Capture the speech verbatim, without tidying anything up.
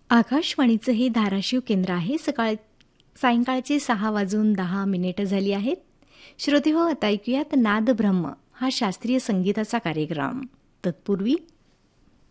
आकाशवाणीचं हे धाराशिव केंद्र आहे. सकाळ सायंकाळचे सहा वाजून दहा मिनिटं झाली आहेत. श्रोते हो, आता ऐकूयात नाद ब्रह्म हा शास्त्रीय संगीताचा कार्यक्रम. तत्पूर्वी